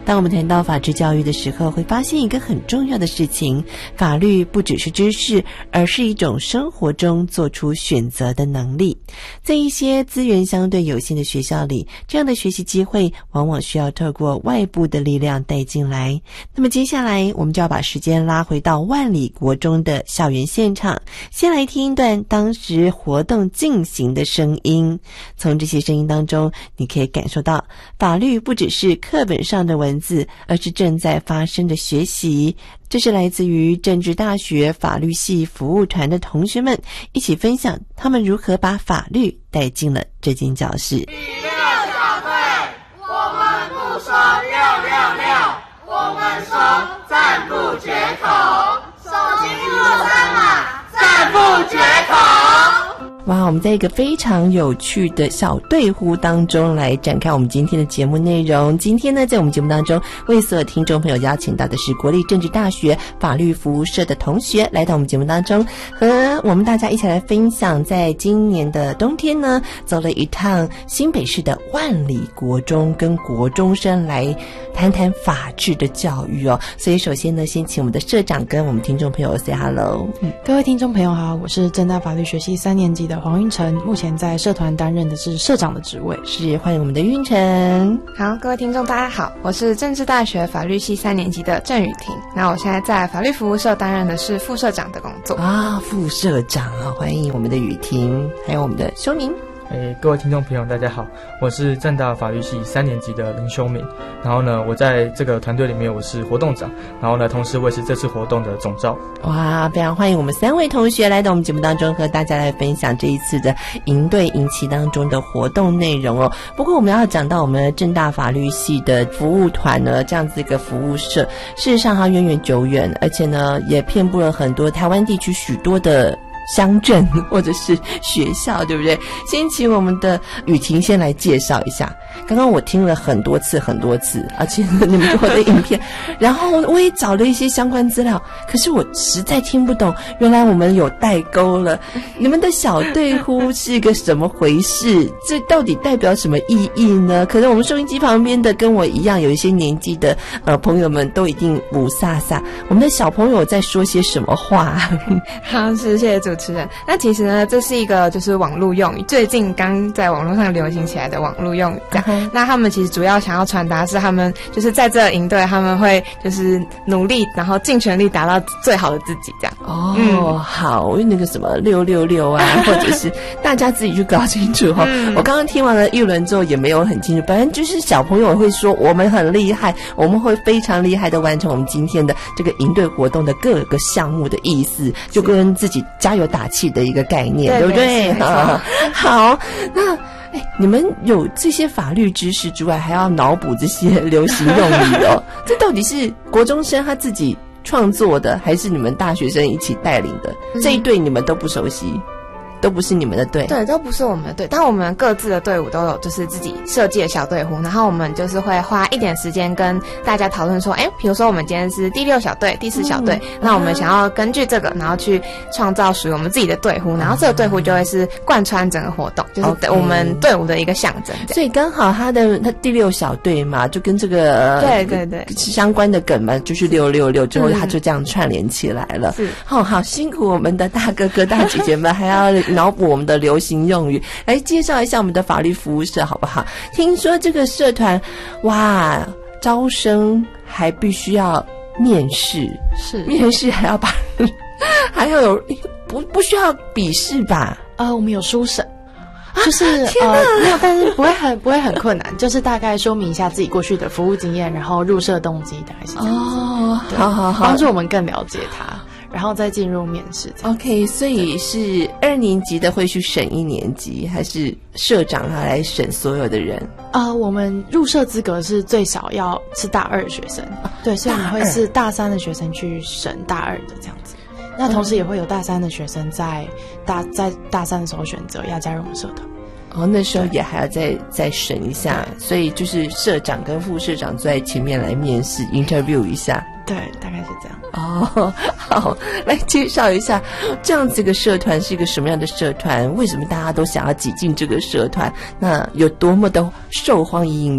当我们谈到法治教育的时候，会发现一个很重要的事情，法律不只是知识，而是一种生活中做出选择的能力。在一些资源相对有限的学校里，这样的学习机会往往需要透过外部的力量带进来。那么接下来我们就要把时间拉回到万里国中的校园现场，先来听一段当时活动进行的声音。从这些声音当中，你可以感受到法律不只是课本上的文字，而是正在发生的学习。这是来自于政治大学法律系服务团的同学们一起分享他们如何把法律带进了这间教室。 第六小队，我们不说666，我们说赞不绝口，手机落三码，赞不绝口。 哇，我们在一个非常有趣的小对呼当中来展开我们今天的节目内容。今天呢，在我们节目当中为所有听众朋友邀请到的是国立政治大学法律服务社的同学来到我们节目当中，和我们大家一起来分享在今年的冬天呢，走了一趟新北市的万里国中，跟国中生来谈谈法治的教育哦。所以首先呢，先请我们的社长跟我们听众朋友 say hello。 各位听众朋友好，我是政大法律学系3年级的黄运成，目前在社团担任的是社长的职位。 是，欢迎我们的运成。 好，各位听众大家好，我是政治大学法律系3年级的郑雨婷，那我现在在法律服务社担任的是副社长的工作。 副社长啊，欢迎我们的雨婷，还有我们的修明。 各位听众朋友大家好，我是政大法律系3年级的林修明，然后呢我在这个团队里面我是活动长，然后呢同时我也是这次活动的总召。 哇，非常欢迎我们3位同学来到我们节目当中，和大家来分享这一次的营队营期当中的活动内容哦。不过我们要讲到我们政大法律系的服务团呢，这样子一个服务社，事实上它源远久远，而且呢也遍布了很多台湾地区许多的乡镇或者是学校，对不对？先请我们的雨婷先来介绍一下。刚刚我听了很多次，而且你们给我的影片，然后我也找了一些相关资料，可是我实在听不懂，原来我们有代沟了。你们的小对呼是一个什么回事？这到底代表什么意义呢？可能我们收音机旁边的跟我一样有一些年纪的朋友们都一定五煞煞，我们的小朋友在说些什么话？ 好，谢谢主持人。那其实呢，这是一个就是网络用语，最近刚在网络上流行起来的网络用语。那他们其实主要想要传达是他们就是在这个营队，他们会就是努力，然后尽全力达到最好的自己这样。 好，那个什么666啊，或者是大家自己去搞清楚哈。我刚刚听完了一轮之后也没有很清楚，反正就是小朋友会说我们很厉害，我们会非常厉害的完成我们今天的这个营队活动的各个项目的意思，就跟自己加油打气的一个概念，对不对？好，那你们有这些法律知识之外，还要脑补这些流行用语哦。这到底是国中生他自己创作的，还是你们大学生一起带领的？这一队你们都不熟悉，都不是你们的队。 对，都不是我们的队，但我们各自的队伍都有就是自己设计的小队呼，然后我们就是会花一点时间跟大家讨论说，比如说我们今天是第6小队、第4小队，那我们想要根据这个，然后去创造属于我们自己的队呼，然后这个队呼就会是贯穿整个活动，就是我们队伍的一个象征。 所以刚好他第6小队嘛，就跟这个对相关的梗嘛，就是666之后他就这样串联起来了。好辛苦我们的大哥哥大姐姐们，还要脑补我们的流行用语，来介绍一下我们的法律服务社好不好？听说这个社团哇，招生还必须要面试，是面试还要还要有不需要笔试吧？ 我们有书审。就是没有，但是不会很困难，就是大概说明一下自己过去的服务经验，然后入社动机，大概是这样子。好，帮助我们更了解他，然后再进入面试。 OK， 所以是2年级的会去审1年级，还是社长他来审所有的人？ 我们入社资格是最少要是大2的学生，对，所以你会是大3的学生去审大2的这样子。那同时也会有大3的学生在大3的时候选择要加入我们社团。 那时候也还要再审一下，所以就是社长跟副社长坐在前面来面试 interview 一下。 对，大概是这样。 好，来介绍一下这样子一个社团是一个什么样的社团，为什么大家都想要挤进这个社团，那有多么的受欢迎，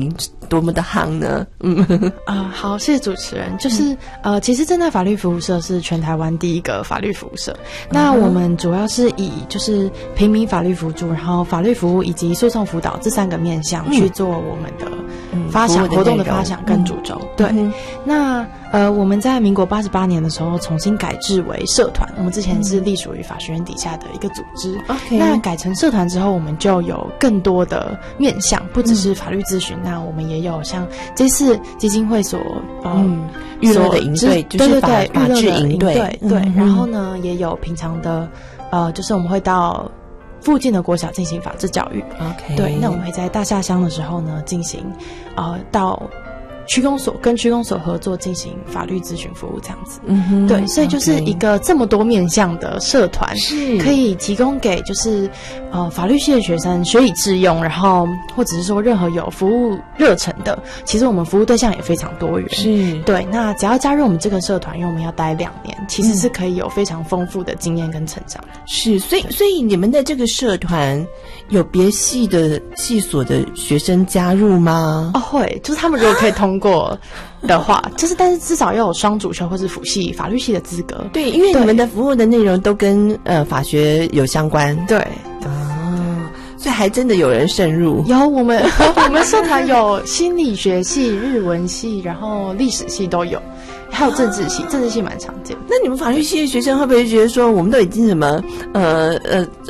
多么的夯呢？ 好，谢谢主持人。就是其实政大法律服务社是全台湾第一个法律服务社。那我们主要是以就是平民法律辅助，然后法律服务以及诉讼辅导这3个面向去做我们的发想、活动的发想跟主轴。对，那我们在民国88年的时候重新改制为社团，我们之前是隶属于法学院底下的一个组织。那改成社团之后，我们就有更多的面向，不只是法律咨询，那我们也有像这次基金会所娱乐的营队，就是法治营队， 对。然后呢，也有平常的就是我们会到附近的国小进行法治教育。 OK， 对，那我们会在大下乡的时候呢，进行到区公所跟区公所合作进行法律咨询服务这样子。对，所以就是一个这么多面向的社团，可以提供给就是法律系的学生学以致用，然后或者是说任何有服务热忱的，其实我们服务对象也非常多元。对，那只要加入我们这个社团，因为我们要待2年，其实是可以有非常丰富的经验跟成长。 所以你们的这个社团有别系的系所的学生加入吗？ 会，就是他们如果可以通过的话，就是但是至少要有双主修或是辅系法律系的资格。 对，因为你们的服务的内容都跟法学有相关。 对。 所以还真的有人渗入。 有我们社团有心理学系、日文系，然后历史系都有，还有政治系，政治系蛮常见。 那你们法律系的学生会不会觉得说，我们都已经什么